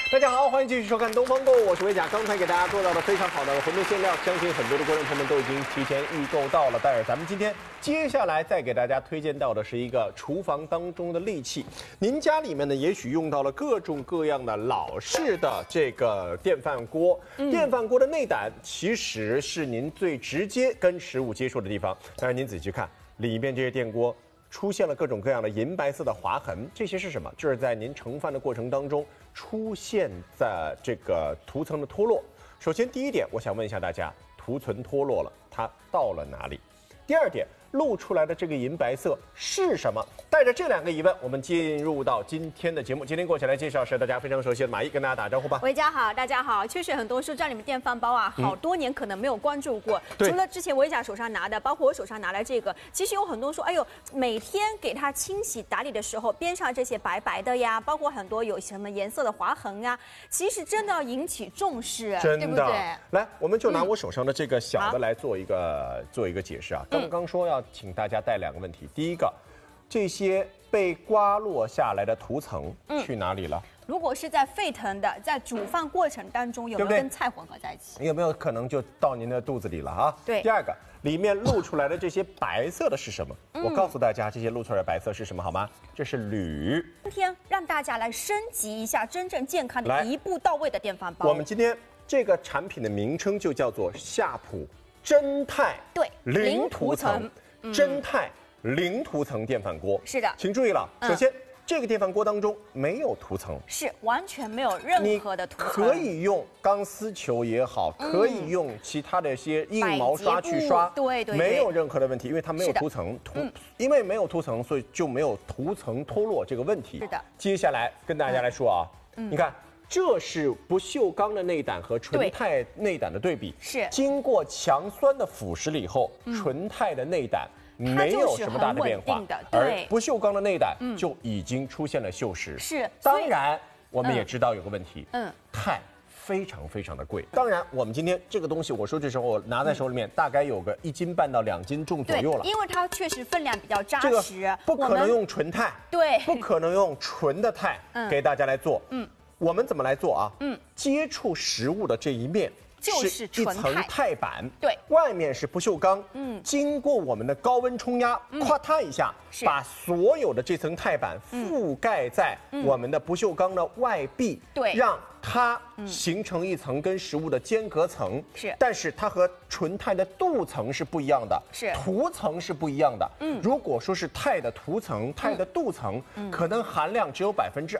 大家好，欢迎继续收看《东方购物》，我是维甲。刚才给大家做到的非常好的馄饨馅料，相信很多的观众朋友们都已经提前预购到了。但是咱们今天接下来再给大家推荐到的是一个厨房当中的利器。您家里面呢，也许用到了各种各样的老式的这个电饭锅，电饭锅的内胆其实是您最直接跟食物接触的地方。但是您仔细去看，里面这些电锅出现了各种各样的银白色的划痕，这些是什么？就是在您盛饭的过程当中出现在这个涂层的脱落。首先第一点，我想问一下大家，涂层脱落了，它到了哪里？第二点，露出来的这个银白色是什么？带着这两个疑问，我们进入到今天的节目。今天过起来介绍是大家非常熟悉的马毅，跟大家打招呼吧。 维嘉好，大家好。确实很多说家里面电饭煲啊，好多年可能没有关注过。除了之前维嘉手上拿的，包括我手上拿的这个，其实有很多说，哎呦，每天给它清洗打理的时候，边上这些白白的呀，包括很多有什么颜色的划痕啊，其实真的要引起重视， 真的， 对不对？ 来，我们就拿我手上的这个小的来做一个解释啊。刚说要请大家带两个问题，第一个，这些被刮落下来的涂层去哪里了？ 如果是在沸腾的，在煮饭过程当中，有没有跟菜混合在一起？ 有没有可能就到您的肚子里了啊？ 对。 第二个，里面露出来的这些白色的是什么？我告诉大家，这些露出来的白色是什么好吗？这是铝。 今天让大家来升级一下真正健康的一步到位的电饭煲。 我们今天这个产品的名称就叫做夏普真钛零涂层真钛零涂层电饭锅。 是的， 请注意了，首先。这个电饭锅当中没有涂层， 是完全没有任何的涂层。 可以用钢丝球也好，可以用其他的一些硬毛刷去刷， 对， 没有任何的问题，因为它没有涂层。因为没有涂层，所以就没有涂层脱落这个问题。 是的。 接下来跟大家来说啊，你看，这是不锈钢的内胆和纯钛内胆的对比， 是经过强酸的腐蚀了以后，纯钛的内胆没有什么大的变化，而不锈钢的内胆就已经出现了锈蚀。 是， 当然我们也知道有个问题，钛非常非常的贵。当然，我们今天这个东西，我说这时候我拿在手里面，大概有个1斤半到2斤重左右了。 因为它确实分量比较扎实， 不可能用纯钛， 对， 不可能用纯的钛给大家来做。我们怎么来做啊？接触食物的这一面。 就是一层钛板， 对， 外面是不锈钢，经过我们的高温冲压，咵嗒一下，把所有的这层钛板覆盖在我们的不锈钢的外壁， 对， 让它形成一层跟食物的间隔层， 是， 但是它和纯钛的镀层是不一样的， 是， 涂层是不一样的。如果说是钛的涂层、钛的镀层，可能含量只有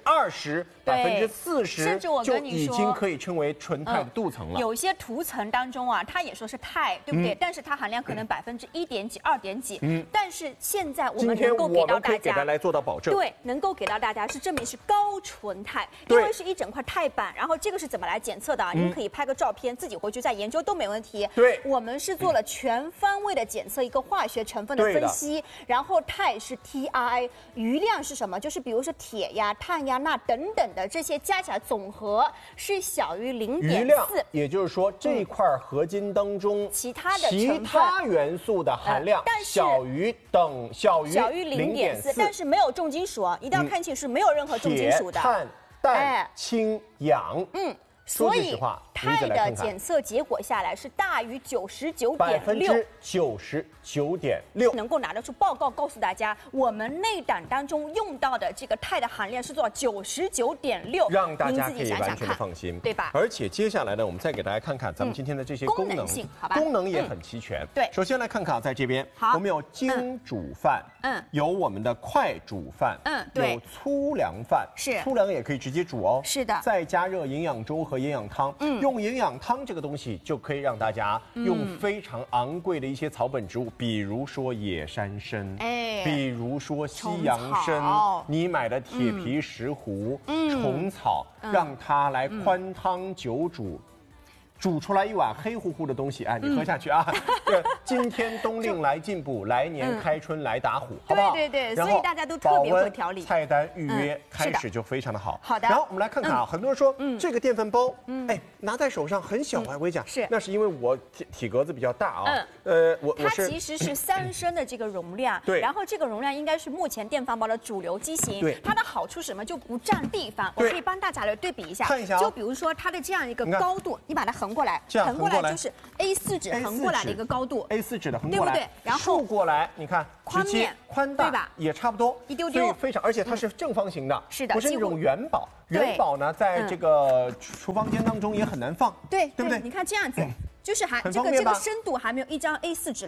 20%、40%， 甚至我跟你说， 就已经可以称为纯钛的镀层了。 有些涂层当中啊，它也说是钛，对不对？但是它含量可能1.几、2点几。但是现在我们能够给到大家来做到保证， 对，能够给到大家是证明是高纯钛，因为是一整块钛板。然后这个是怎么来检测的？您可以拍个照片，自己回去再研究都没问题。 对， 我们是做了全方位的检测，一个化学成分的分析。然后钛是 TRI， 余量是什么？就是比如说铁呀、碳呀、钠等等的这些加起来总和是小于0.4， 也就是说这一块合金当中其他元素的含量小于0.4， 但是没有重金属啊，一定要看清是没有任何重金属的。 铁、碳、氮、氢、氧。 所以钛的检测结果下来是大于99.6%，能够拿得出报告告诉大家，我们内胆当中用到的这个钛的含量是多少？99.6%， 让大家可以完全的放心， 对吧？ 而且接下来呢，我们再给大家看看咱们今天的这些功能性，好吧？ 功能也很齐全。 对， 首先来看看啊，在这边我们有精煮饭，有我们的快煮饭，有粗粮饭， 是粗粮也可以直接煮哦， 是的， 再加热营养粥和营养汤，用营养汤这个东西就可以让大家用非常昂贵的一些草本植物，比如说野山参，比如说西洋参，你买的铁皮石斛、虫草，让它来宽汤久煮。 煮出来一碗黑乎乎的东西，哎，你喝下去啊。对，今天冬令来进补，来年开春来打虎，好不好？ 对对对，所以大家都特别会调理。 菜单预约开始就非常的好。 好的。 然后我们来看看啊，很多人说这个电饭煲，哎，拿在手上很小啊，我跟你讲， 是， 那是因为我体格子比较大啊。 它其实是3升的这个容量， 对。 然后这个容量应该是目前电饭煲的主流机型。 对。 它的好处是什么？就不占地方。我可以帮大家来对比一下。 看一下。 就比如说它的这样一个高度，你把它横过来，横过来就是 A4 纸横过来的一个高度 ，A4 纸的横过来， 对不对？然后竖过来，你看宽面、 宽大， 对吧？ 也差不多， 一丢丢， 所以非常，而且它是正方形的， 是的， 不是那种元宝。元宝呢，在这个厨房间当中也很难放， 对不对？ 你看这样子，就是这个深度还没有一张 A4 纸。